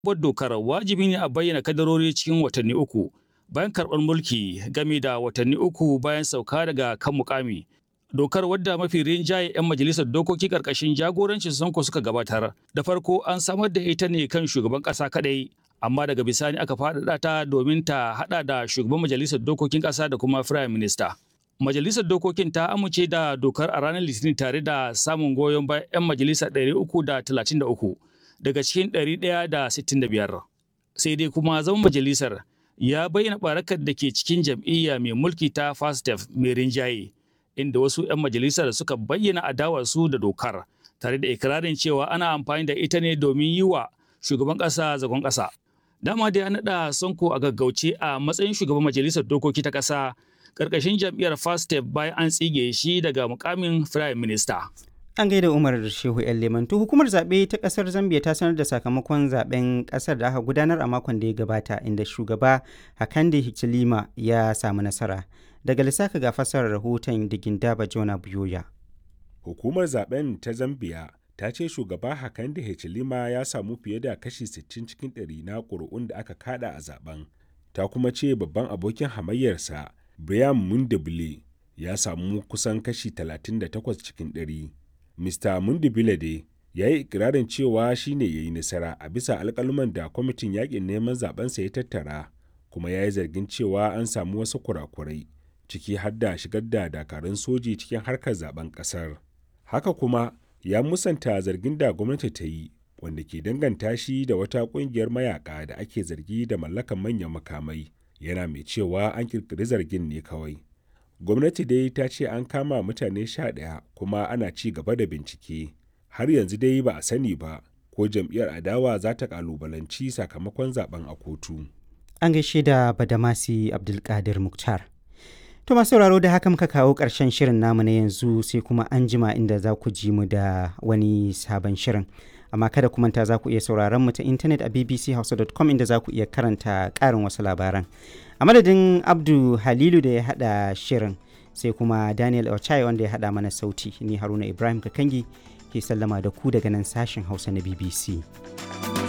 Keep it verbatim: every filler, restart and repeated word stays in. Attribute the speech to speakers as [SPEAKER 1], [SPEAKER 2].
[SPEAKER 1] Sabuwar dokar wajibi ne a bayyana kadarori cikin watanni uku bayan karɓar mulki game da watanni uku bayan sauka daga kan mukami. Dokar wadda mafi rinjaye 'yan majalisar dokoki ƙarƙashin jagorancin Sonko suka gabatar. Da farko an samar da ita ne kan shugaban ƙasa kaɗai, amma daga bisani aka faɗaɗa ta domin ta haɗa da shugaban majalisar dokokin ƙasa da kuma firayim minista. Majalisar dokokin ta amince da dokar a ranar Litinin tare da samun goyon bayan 'yan majalisa ɗari uku da talatin da uku daga cikin ɗari ɗaya da sittin da biyar. Sai dai kuma zaman majalisar ya bayyana barakar da ke cikin jam'iyya mai mulki ta FASTEF mai rinjaye, inda wasu 'yan majalisar suka bayyana adawarsu da dokar tare da ikirarin cewa ana amfani da ita ne domin yi wa shugaban ƙasa zagon ƙasa. Dama dai an naɗa Sonko a gaggauce a matsayin shugaban majalisar dokoki ta ƙasa ƙarƙashin jam'iyyar FASTEF bayan an tsige shi daga mukamin firayim minista.
[SPEAKER 2] An gaida Umar Shehu ‘yan Lemantu. Hukumar zaɓe ta ƙasar Zambia ta sanar da sakamakon zaɓen ƙasar da aka gudanar a makon da ya gabata, inda shugaba Hakainde Hichilema ya samu nasara. Daga Lusaka ga fasarar rahoton Digindaba Jona Buyoya.
[SPEAKER 3] Hukumar zaɓen ta Zambia ta ce shugaba Hakainde Hichilema ya samu fiye da kashi sittin cikin ɗari na ƙuri'un da aka kada a zaɓen. Ta kuma ce babban abokin hamayyarsa Brian Mundibile ya samu kusan kashi talatin da takwas cikin ɗari. Mista Mundibile dai ya yi ikirarin cewa shi ne ya yi nasara a bisa alƙaluman da kwamitin yaƙin neman zaɓensa ya tattara, kuma ya yi zargin cewa an samu wasu kurakurai, ciki har da shigar da dakarun soji cikin harkar zaben ƙasar. Haka kuma ya musanta zargin da gwamnati ta yi, wanda ke danganta shi da wata ƙungiyar mayaƙa da ake zargi da mallakan manyan makamai, yana mai cewa an ƙirƙiri zargin ne kawai. Gwamnati dai ta ce an kama mutane sha ɗaya kuma ana ci gaba da bincike. Har yanzu dai ba a sani ba ko jam'iyyar adawa za ta kalubalanci sakamakon zaben a kotu.
[SPEAKER 2] An gaishe da Badamasi Abdulkadir Muktar. To masu sauraro da haka muka kawo ƙarshen shirin namu na yanzu, sai kuma an jima inda za ku ji mu da wani sabon shirin. Amma kada ku manta za ku iya sauraron mu ta intanet a b b c hausa dot com inda za ku iya karanta ƙarin wasu labaran. A madadin Abdu Halilu da ya haɗa shirin, sai kuma Daniel Ochai wanda ya haɗa mana sauti, ni Haruna Ibrahim Kakangi ke sallama da ku daga nan sashen Hausa na B B C.